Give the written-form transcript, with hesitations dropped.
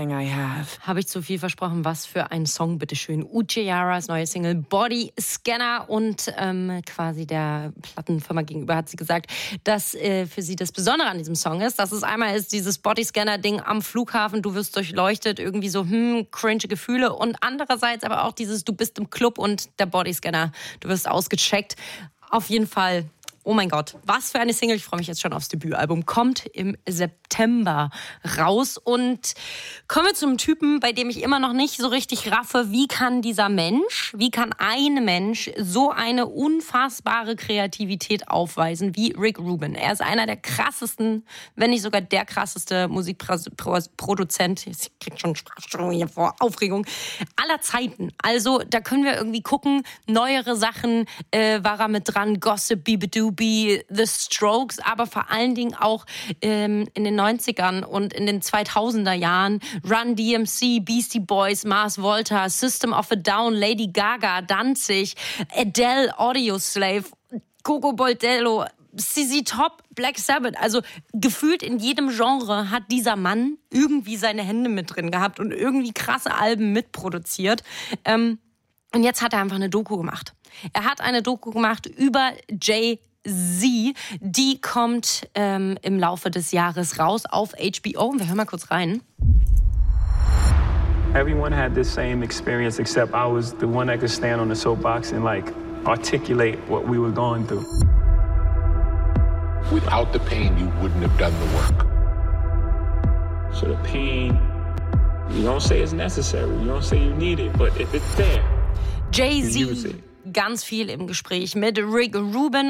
everything I have. Habe ich zu viel versprochen? Was für ein Song, bitteschön. Uchiharas neue Single Body Scanner und quasi der Plattenfirma gegenüber hat sie gesagt, dass für sie das Besondere an diesem Song ist, dass es einmal ist dieses Body Scanner Ding am Flughafen, du wirst durchleuchtet, irgendwie so cringe Gefühle und andererseits aber auch dieses, du bist im Club und der Body Scanner, du wirst ausgecheckt. Auf jeden Fall. Oh mein Gott, was für eine Single. Ich freue mich jetzt schon aufs Debütalbum. Kommt im September raus. Und kommen wir zum Typen, bei dem ich immer noch nicht so richtig raffe, wie kann ein Mensch so eine unfassbare Kreativität aufweisen wie Rick Rubin. Er ist einer der krassesten, wenn nicht sogar der krasseste Musikproduzent, ich krieg schon Sprachstörungen hier vor Aufregung, aller Zeiten. Also da können wir irgendwie gucken, neuere Sachen war er mit dran, Gossip, Bibidoo, The Strokes, aber vor allen Dingen auch in den 90ern und in den 2000er Jahren Run DMC, Beastie Boys, Mars Volta, System of a Down, Lady Gaga, Danzig, Adele, Audioslave, Coco Bordello, ZZ Top, Black Sabbath. Also gefühlt in jedem Genre hat dieser Mann irgendwie seine Hände mit drin gehabt und irgendwie krasse Alben mitproduziert. Und jetzt hat er einfach eine Doku gemacht. Er hat eine Doku gemacht über Jay-Z. Die kommt im Laufe des Jahres raus auf HBO. Wir hören mal kurz rein. Everyone had this same experience except I was the one that could stand on the soapbox and like articulate what we were going through. Without the pain, you wouldn't have done the work. So the pain, you don't say it's necessary, you don't say you need it, but if it's there, Jay-Z. Ganz viel im Gespräch mit Rick Rubin